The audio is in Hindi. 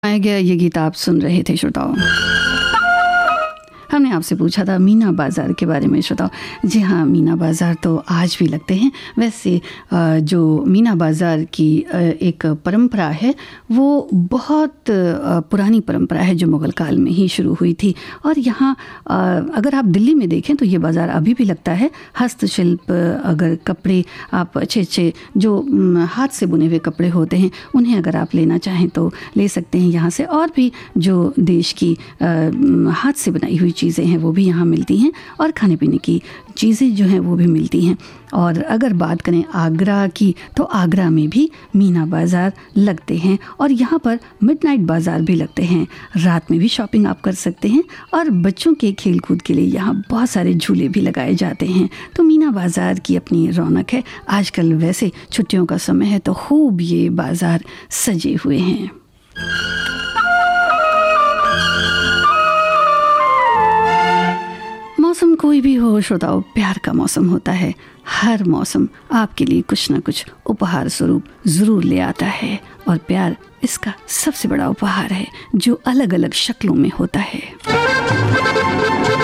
आया गया ये गीत आप सुन रहे थे श्रोताओं। हमने आपसे पूछा था मीना बाज़ार के बारे में श्रोताओं। जी हाँ, मीना बाज़ार तो आज भी लगते हैं। वैसे जो मीना बाज़ार की एक परंपरा है वो बहुत पुरानी परंपरा है जो मुग़ल काल में ही शुरू हुई थी। और यहाँ अगर आप दिल्ली में देखें तो ये बाज़ार अभी भी लगता है। हस्तशिल्प, अगर कपड़े आप अच्छे अच्छे जो हाथ से बुने हुए कपड़े होते हैं उन्हें अगर आप लेना चाहें तो ले सकते हैं यहाँ से। और भी जो देश की हाथ से बनाई हुई चीज़ें हैं वो भी यहाँ मिलती हैं और खाने पीने की चीज़ें जो हैं वो भी मिलती हैं। और अगर बात करें आगरा की तो आगरा में भी मीना बाज़ार लगते हैं और यहाँ पर मिडनाइट बाज़ार भी लगते हैं। रात में भी शॉपिंग आप कर सकते हैं और बच्चों के खेल कूद के लिए यहाँ बहुत सारे झूले भी लगाए जाते हैं। तो मीना बाज़ार की अपनी रौनक है। आजकल वैसे छुट्टियों का समय है तो खूब ये बाज़ार सजे हुए हैं। मौसम कोई भी हो श्रोताओं, प्यार का मौसम होता है। हर मौसम आपके लिए कुछ ना कुछ उपहार स्वरूप ज़रूर ले आता है और प्यार इसका सबसे बड़ा उपहार है जो अलग अलग शक्लों में होता है।